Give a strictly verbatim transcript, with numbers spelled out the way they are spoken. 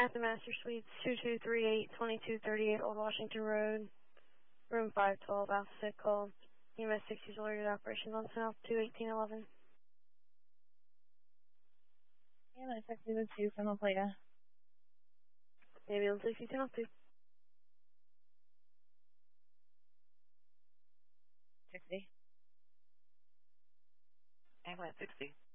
At the Master Suites, two two three eight, twenty-two thirty-eight Old Washington Road, room five twelve, Alpha Sec call. E M S sixty's alerted operations on South two eighteen eleven. Yeah, let's actually the two from the playa. Maybe on sixty ten oh two. sixty. Ambulance sixty.